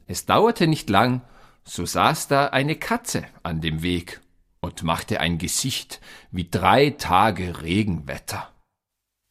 Es dauerte nicht lang, so saß da eine Katze an dem Weg und machte ein Gesicht wie 3 Tage Regenwetter.